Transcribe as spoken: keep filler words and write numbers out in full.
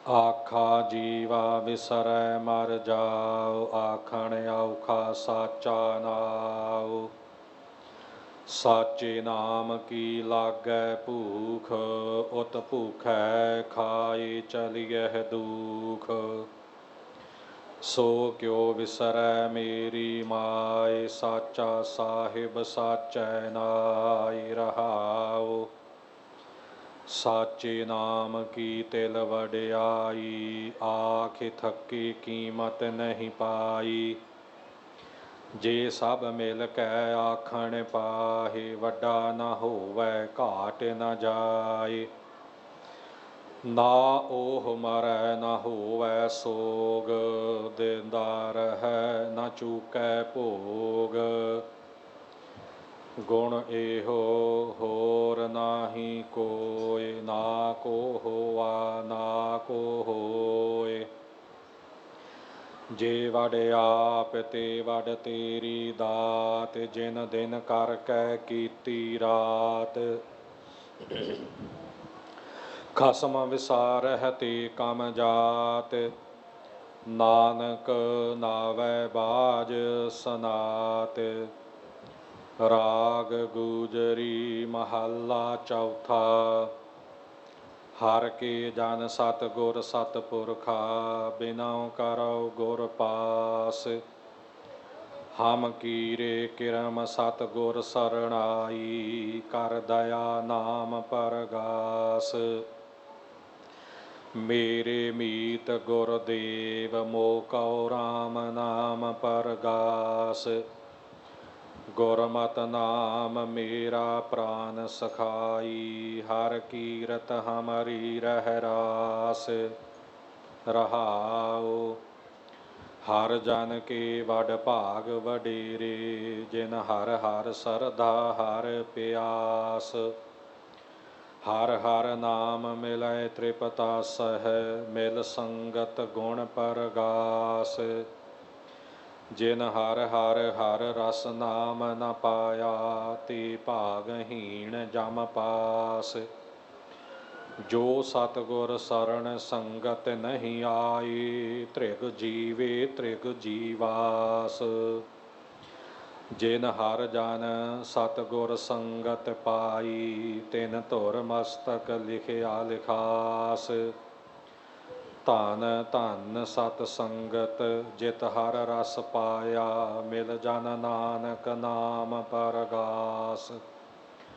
ਆਖਾ ਜੀਵਾ ਵਿਸਰੈ ਮਰ ਜਾਉ, ਆਖਣ ਔਖਾ ਸਾਚਾ ਨਾਉ। ਸਾਚੇ ਨਾਮ ਕੀ ਲਾਗੈ ਭੂਖ, ਉਤ ਭੂਖੈ ਖਾਏ ਚਲੀਐ ਦੂਖ। ਸੋ ਕਿਉ ਵਿਸਰੈ ਮੇਰੀ ਮਾਏ, ਸਾਚਾ ਸਾਹਿਬ ਸਾਚੈ ਨਾਇ ਰਹਾਉ। ਸਾਚੇ ਨਾਮ ਕੀ ਤਿਲ ਵਡਿਆਈ, ਆਖਿ ਥਕੀ ਕੀਮਤ ਨਹੀਂ ਪਾਈ। ਜੇ ਸਭ ਮਿਲ ਕੈ ਆਖਣ ਪਾਹੇ, ਵੱਡਾ ਨਾ ਹੋਵੈ ਘਾਟ ਨ ਜਾਏ। ਨਾ ਓਹ ਮਰੈ ਨਾ ਹੋਵੈ ਸੋਗ, ਦਿੰਦਾ ਰਹੈ ਨਾ ਚੂਕੈ ਭੋਗ। ਗੁਣ ਇਹੋ ਹੋਰ ਨਾਹੀ ਕੋਇ, ਨਾ ਕੋ ਹੋਆ ਨਾ ਕੋ ਹੋਇ। ਜੇ ਵਡ ਆਪ ਤੇ ਵਡ ਤੇਰੀ ਦਾਤ, ਜਿਨ ਦਿਨ ਕਰ ਕੈ ਕੀਤੀ ਰਾਤ। ਖਸਮ ਵਿਸਾਰਹਿ ਤੇ ਕਮ ਜਾਤ, ਨਾਨਕ ਨਾਵੈ ਬਾਝ ਸਨਾਤ। ਰਾਗ ਗੂਜਰੀ ਮਹੱਲਾ ਚੌਥਾ। ਹਰਿ ਕੇ ਜਨ ਸਤਿਗੁਰ ਸਤਿਪੁਰਖਾ, ਬਿਨਉ ਕਰਉ ਗੁਰ ਪਾਸ। ਹਮ ਕੀਰੇ ਕਿਰਮ ਸਤਿਗੁਰ ਸਰਣਾਈ, ਕਰ ਦਇਆ ਨਾਮ ਪਰਗਾਸ। ਮੇਰੇ ਮੀਤ ਗੁਰਦੇਵ, ਮੋਹ ਕਉ ਰਾਮ ਨਾਮ ਪਰਗਾਸ। ਗੁਰਮਤਿ ਨਾਮ ਮੇਰਾ ਪ੍ਰਾਨ ਸਖਾਈ, ਹਰਿ ਕੀਰਤ ਹਮਰੀ ਰਹਿ ਰਾਸ। ਰਹਾਉ ਹਰਿ ਜਨ ਕੇ ਵਡ ਭਾਗ ਵਡੇਰੇ, ਜਿਨ ਹਰਿ ਹਰਿ ਸਰਧਾ ਹਰਿ ਪਿਆਸ। ਹਰਿ ਹਰਿ ਨਾਮ ਮਿਲੈ ਤ੍ਰਿਪਤਾਸਹਿ, ਮਿਲ ਸੰਗਤ ਗੁਣ ਪਰਗਾਸ। ਜਿਨ ਹਰਿ ਹਰਿ ਹਰਿ ਰਸ ਨਾਮ ਨ ਪਾਇਆ, ਤੇ ਭਾਗਹੀਣ ਜਮ ਪਾਸ। ਜੋ ਸਤਿਗੁਰ ਸਰਣ ਸੰਗਤ ਨਹੀਂ ਆਈ, ਤ੍ਰਿਗ ਜੀਵੇ ਤ੍ਰਿਗ ਜੀਵਾਸ। ਜਿਨ ਹਰਿ ਜਨ ਸਤਿਗੁਰ ਸੰਗਤ ਪਾਈ, ਤਿਨ ਧੁਰ ਮਸਤਕ ਲਿਖਿਆ ਲਿਖਾਸ। ਧਨ ਧਨ ਸਤ ਸੰਗਤ ਜਿਤ ਹਰਿ ਰਸ ਪਾਇਆ, ਮਿਲ ਜਨ ਨਾਨਕ ਨਾਮ ਪਰਗਾਸ।